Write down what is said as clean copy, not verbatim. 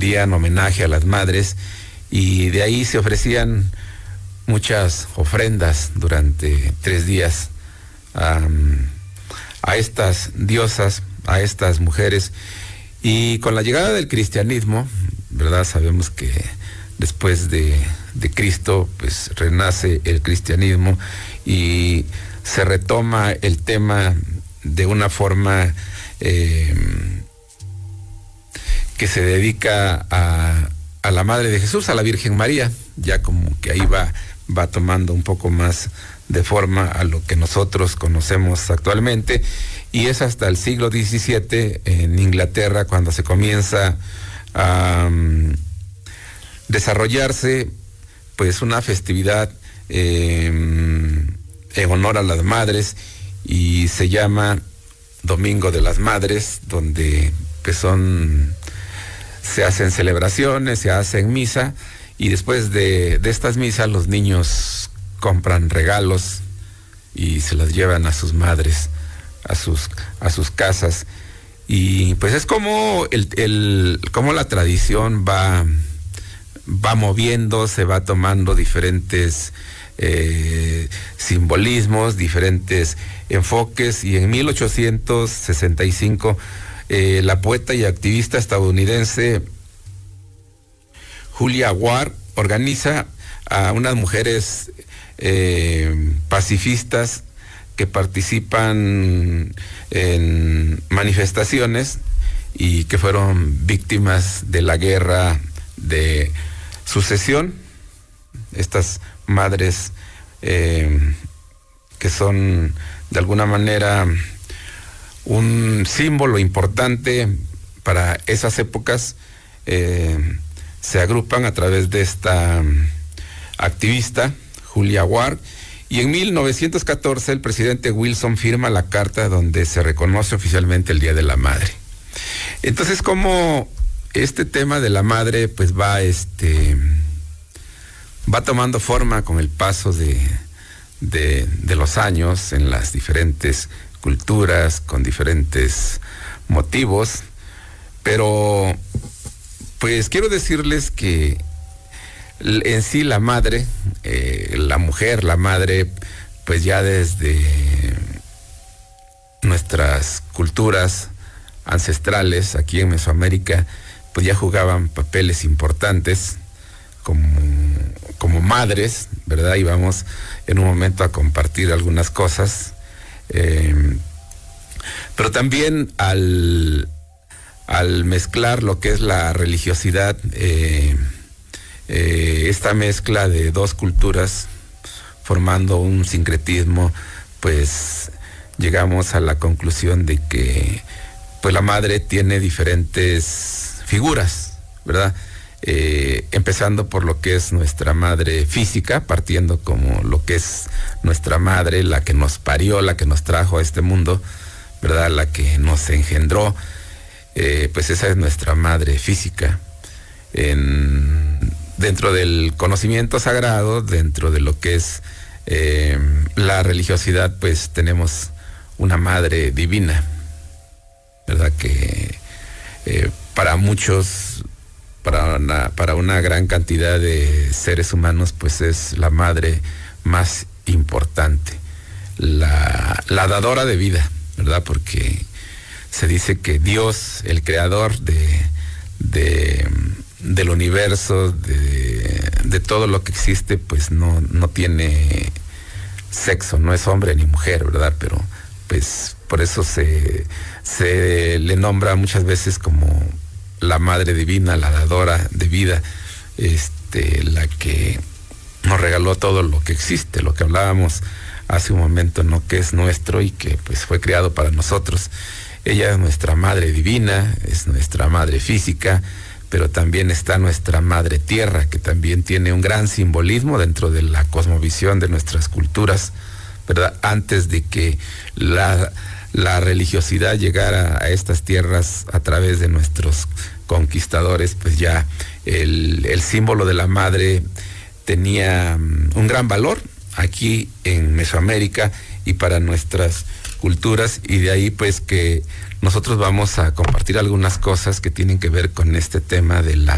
rendían homenaje a las madres, y de ahí se ofrecían muchas ofrendas durante 3 días a estas diosas, a estas mujeres. Y con la llegada del cristianismo, ¿verdad? Sabemos que después de Cristo, pues renace el cristianismo y se retoma el tema de una forma que se dedica a la Madre de Jesús, a la Virgen María, ya como que ahí va tomando un poco más de forma a lo que nosotros conocemos actualmente, y es hasta el siglo XVII en Inglaterra cuando se comienza a desarrollarse pues una festividad en honor a las madres, y se llama Domingo de las Madres, donde pues se hacen celebraciones, se hacen misa, y después de estas misas los niños compran regalos y se los llevan a sus madres, a sus casas. Y pues es como como la tradición va moviendo, se va tomando diferentes simbolismos, diferentes enfoques, y en 1865 la poeta y activista estadounidense Julia Ward organiza a unas mujeres pacifistas que participan en manifestaciones y que fueron víctimas de la guerra de sucesión. Estas madres que son de alguna manera un símbolo importante para esas épocas, se agrupan a través de esta activista Julia Ward, y en 1914 el presidente Wilson firma la carta donde se reconoce oficialmente el Día de la Madre. Entonces, como este tema de la madre pues va tomando forma con el paso de los años en las diferentes culturas, con diferentes motivos, pero pues quiero decirles que en sí la madre, la mujer, la madre, pues ya desde nuestras culturas ancestrales aquí en Mesoamérica, pues ya jugaban papeles importantes como madres, ¿verdad? Y vamos en un momento a compartir algunas cosas, pero también al mezclar lo que es la religiosidad, esta mezcla de dos culturas formando un sincretismo, pues llegamos a la conclusión de que pues la madre tiene diferentes figuras, ¿verdad? Empezando por lo que es nuestra madre física, partiendo como lo que es nuestra madre, la que nos parió, la que nos trajo a este mundo, ¿verdad? La que nos engendró, pues esa es nuestra madre física. Dentro del conocimiento sagrado, dentro de lo que es la religiosidad, pues tenemos una madre divina, ¿verdad? Que para muchos, para una gran cantidad de seres humanos, pues es la madre más importante, la dadora de vida, ¿verdad? Porque se dice que Dios, el creador del universo, de todo lo que existe, pues no tiene sexo, no es hombre ni mujer, ¿verdad? Pero pues por eso se le nombra muchas veces como la madre divina, la dadora de vida, la que nos regaló todo lo que existe, lo que hablábamos hace un momento, ¿no? Que es nuestro y que pues fue creado para nosotros. Ella es nuestra madre divina, es nuestra madre física, pero también está nuestra madre tierra, que también tiene un gran simbolismo dentro de la cosmovisión de nuestras culturas, ¿verdad? Antes de que la religiosidad llegara a estas tierras a través de nuestros conquistadores, pues ya el símbolo de la madre tenía un gran valor aquí en Mesoamérica y para nuestras culturas, y de ahí pues que nosotros vamos a compartir algunas cosas que tienen que ver con este tema de la